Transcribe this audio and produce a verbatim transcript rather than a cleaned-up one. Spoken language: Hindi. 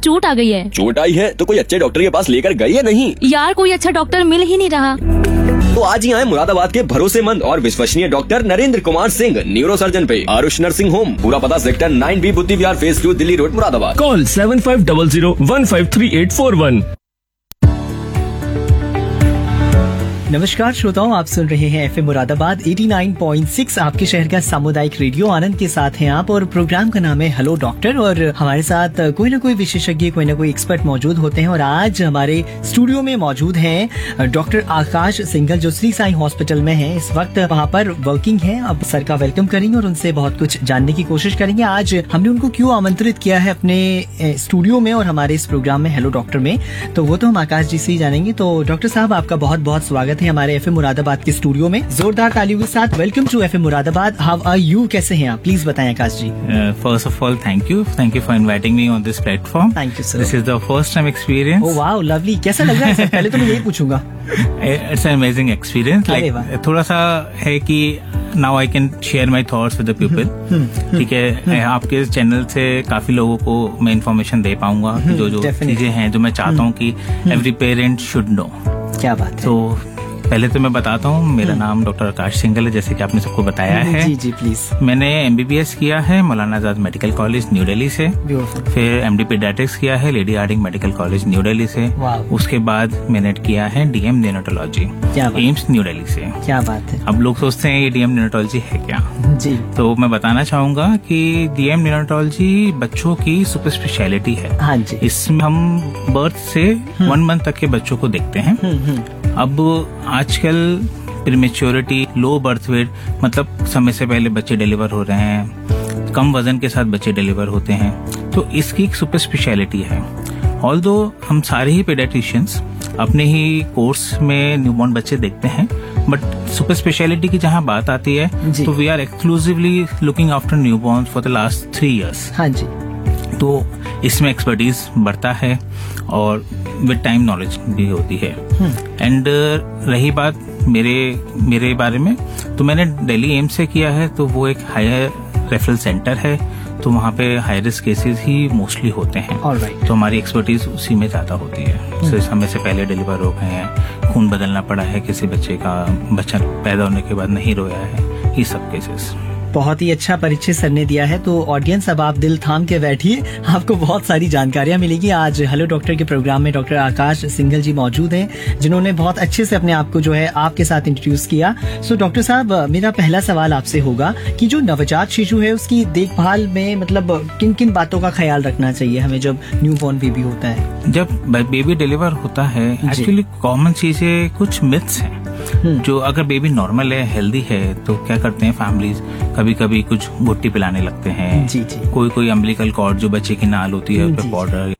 चोट आ गई है। चोट आई है तो कोई अच्छे डॉक्टर के पास लेकर गई है नहीं? यार कोई अच्छा डॉक्टर मिल ही नहीं रहा। तो आज ही आए मुरादाबाद के भरोसेमंद और विश्वसनीय doctor Narendra Kumar Singh, neuro surgeon पे आरुष नर्सिंग होम। पूरा पता सेक्टर नाइन बी बुद्धि विहार phase two, Delhi road, Moradabad. Call seven five double zero one five three eight four one. नमस्कार श्रोताओं, आप सुन रहे हैं एफएम मुरादाबाद नवासी पॉइंट छह, आपके शहर का सामुदायिक रेडियो। आनंद के साथ हैं आप और प्रोग्राम का नाम है हेलो डॉक्टर। और हमारे साथ कोई ना कोई विशेषज्ञ, कोई ना कोई एक्सपर्ट मौजूद होते हैं। और आज हमारे स्टूडियो में मौजूद हैं डॉक्टर आकाश सिंघल, जो श्री साई हॉस्पिटल में हैं इस वक्त, वहाँ पर वर्किंग है। अब सर का वेलकम करेंगे और उनसे बहुत कुछ जानने की कोशिश करेंगे। आज हमने उनको क्यों आमंत्रित किया है अपने स्टूडियो में और हमारे इस प्रोग्राम में हेलो डॉक्टर में, तो वो तो हम आकाश जी से ही जानेंगे। तो डॉक्टर साहब, आपका बहुत बहुत स्वागत है हमारे एफएम मुरादाबाद के स्टूडियो में। जोरदार तालियों के साथ welcome to FM Moradabad. How are you, कैसे हैं आप? प्लीज बताएं आकाश जी। First of all thank you thank you for inviting me on this platform. Thank you sir. This is the first time experience. Oh wow, lovely. कैसा लग रहा है सर? पहले तो मैं यही पूछूंगा। It's an amazing experience. Like थोड़ा सा है कि now I can share my thoughts with the people. ठीक है, आपके चैनल से काफी लोगों को मैं इन्फॉर्मेशन दे पाऊंगा, जो जो चीजें हैं जो मैं चाहता हूँ कि एवरी पेरेंट शुड नो। क्या बात है। तो पहले तो मैं बताता हूँ, मेरा नाम डॉक्टर आकाश सिंघल है, जैसे कि आपने सबको बताया है। जी जी प्लीज। मैंने एमबीबीएस किया है Maulana Azad medical college new Delhi से। फिर एमडी पीडियाट्रिक्स किया है lady Hardinge medical college new Delhi से। उसके बाद मैंने किया है DM neurology AIIMS new Delhi से। क्या बात है। अब लोग सोचते हैं ये डीएम न्यूरोलॉजी है क्या? जी। तो मैं बताना चाहूंगा कि डीएम न्यूरोलॉजी बच्चों की सुपर स्पेशलिटी है। हाँ जी। इसमें हम बर्थ से वन मंथ तक के बच्चों को देखते हैं। अब आजकल प्रीमेच्योरिटी, लो बर्थ वेट, मतलब समय से पहले बच्चे डिलीवर हो रहे हैं, कम वजन के साथ बच्चे डिलीवर होते हैं, तो इसकी एक सुपर स्पेशलिटी है। ऑल्दो हम सारे ही पेडियाट्रिशियंस अपने ही कोर्स में न्यूबॉर्न बच्चे देखते हैं, बट सुपर स्पेशलिटी की जहाँ बात आती है तो we are exclusively looking after newborn for the last three years. हाँ जी। तो इसमें एक्सपर्टीज बढ़ता है और विद टाइम नॉलेज भी होती है। एंड uh, रही बात मेरे मेरे बारे में, तो मैंने दिल्ली एम्स से किया है, तो वो एक हायर रेफरल सेंटर है, तो वहाँ पे हाई रिस्क केसेस ही मोस्टली होते हैं। right. तो हमारी एक्सपर्टीज उसी में ज्यादा होती है। so, समय से पहले डिलीवर हो गए हैं, खून बदलना पड़ा है किसी बच्चे का, बच्चा पैदा होने के बाद नहीं रोया है, ये सब केसेस। बहुत ही अच्छा परिचय सर ने दिया है। तो ऑडियंस, अब आप दिल थाम के बैठिए, आपको बहुत सारी जानकारियां मिलेगी। आज हेलो डॉक्टर के प्रोग्राम में डॉक्टर आकाश सिंघल जी मौजूद हैं, जिन्होंने बहुत अच्छे से अपने आप को जो है आपके साथ इंट्रोड्यूस किया। सो डॉक्टर साहब, मेरा पहला सवाल आपसे होगा कि जो नवजात शिशु है उसकी देखभाल में मतलब किन किन बातों का ख्याल रखना चाहिए हमें जब न्यूबॉर्न बेबी होता है? जब बेबी डिलीवर होता है, एक्चुअली कॉमन चीजें कुछ मिथ्स हैं। जो अगर बेबी नॉर्मल है, हेल्दी है, तो क्या करते हैं फैमिलीज, कभी कभी कुछ घुट्टी पिलाने लगते हैं। जी जी। कोई कोई अम्बिलिकल कॉर्ड जो बच्चे की नाल होती है उस पर पाउडर